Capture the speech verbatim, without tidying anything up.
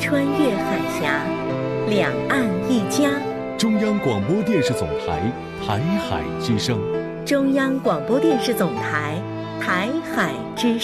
穿越海峡，两岸一家。 中央广播电视总台台海之声。 中央广播电视总台台海之声。